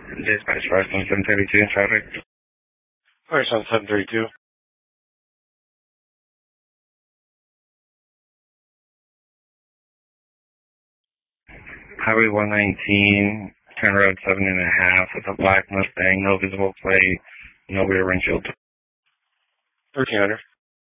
Dispatch 51732 in traffic. Fire 732. Highway 119, turn road 7.5 with a black Mustang, no visible plate, no rear windshield. 1300.